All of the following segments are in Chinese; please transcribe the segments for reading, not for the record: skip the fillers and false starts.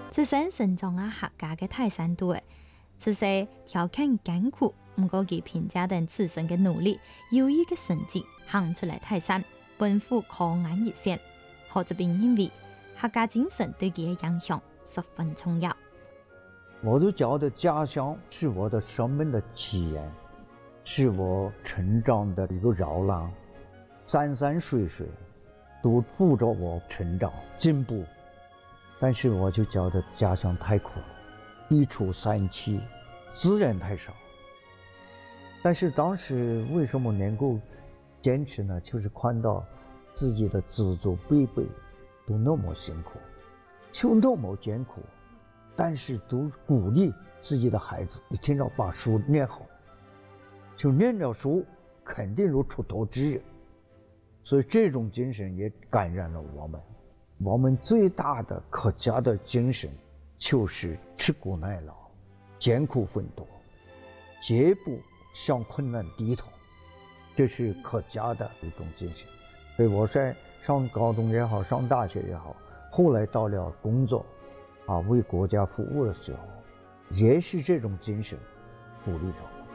出生成長喺客家嘅泰山都，此時條件艱苦，唔過佢憑借定自身嘅努力，優異嘅成績行出嚟泰山，奔赴考研熱線。何澤斌認為客家精神對佢嘅影響十分重要。 我都覺得家鄉是我的生命的起源，是我成長的一個搖籃，山山水水都扶着我成長進步。但是我就覺得家鄉太苦了，地處山區，資源太少。但是當時為什麼能夠堅持呢？就是看到自己的祖祖輩輩都那麼辛苦，就那麼艱苦，但是都鼓勵自己的孩子一定要把書念好，就念了書肯定有出頭之日。所以這種精神也感染了我們。我們最大的客家的精神就是吃苦耐勞，艱苦奮鬥，絕不向困難低頭，這是客家的一種精神。所以我在上高中也好，上大學也好，後來到了工作為國家服務的時候，也是這種精神鼓勵着我。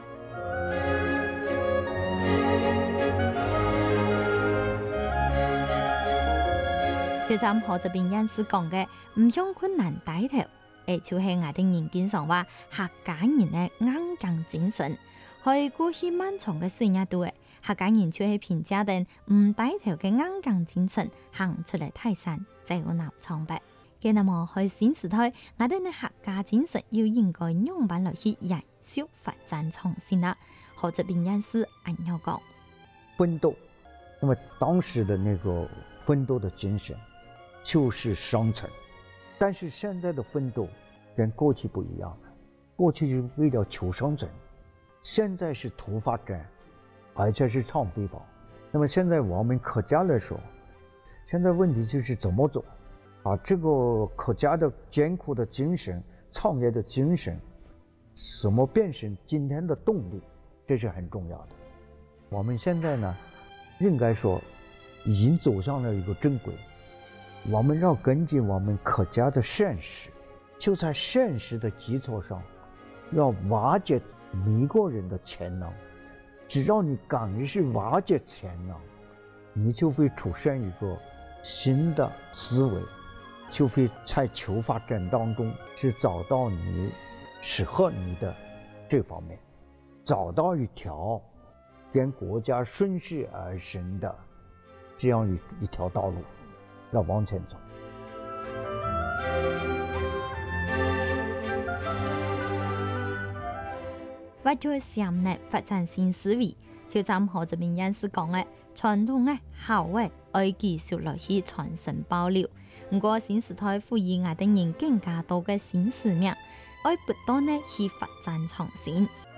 就像何澤斌人士講嘅，唔向困難低頭，就是我哋人經常話客家人嘅硬頸精神。喺過去漫長嘅歲月度，客家人就係憑借定唔低頭嘅硬頸精神行出嚟泰山，走南闖北。嘅那麼喺新時代，我哋嘅客家精神要應該用翻落去延續發展創新啦。何澤斌人士咁樣講， 奮鬥，那麼當時的那個奮鬥的精神就是生存，但是現在的奮鬥跟過去不一樣了，過去是為了求生存，現在是圖發展，而且是唱飛跑。那麼現在我們客家來說，現在問題就是怎麼做，這個客家的艱苦的精神，創業的精神，怎麼變成今天的動力，這是很重要的。我們現在呢，應該說已經走上了一個正軌。我們要根據我們客家的現實，就在現實的基礎上，要瓦解每個人的潛能。只要你敢於去瓦解潛能，你就會出現一個新的思維，就會在求發展當中是找到你適合你的這方面，找到一條跟國家順勢而行的這樣一條道路。要往前走。 為咗向內發展新思維，就像何澤斌人士講嘅，傳統嘅好嘅愛繼續落去傳承保留。不過新時代賦予我哋人更加多嘅新使命，愛不斷地去發展創新。